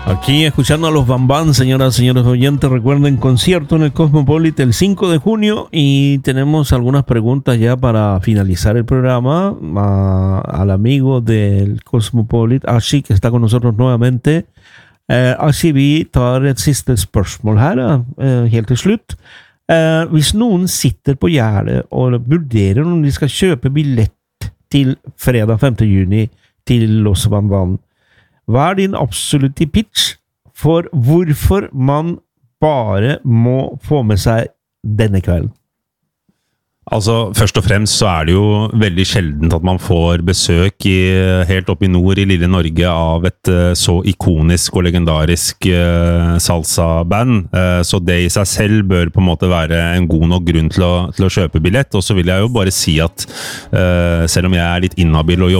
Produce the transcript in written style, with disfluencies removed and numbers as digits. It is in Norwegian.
Aquí escuchando a los Bambán, señoras y señores oyentes, recuerden concierto en el Cosmopolitan el 5 de junio y tenemos algunas preguntas ya para finalizar el programa al amigo del Cosmopolitan, Ashi, que está con nosotros nuevamente. Ashi, vi tar et siste spørsmål her, helt til slutt. Hvis noen sitter på Gjerdet og vurderer om de skal kjøpe billett til fredag 5. juni til Los Bambán, hva din absolutte pitch for hvorfor man bare må få med seg denne kvelden? Altså, først og fremst så det jo veldig sjeldent at man får besøk helt oppe i nord i lille Norge av et så ikonisk og legendarisk salsa-band. Så det i seg selv bør på en måte være en god nok grunn til å kjøpe billett. Og så vil jeg jo bare si at selv om jeg litt inhabil og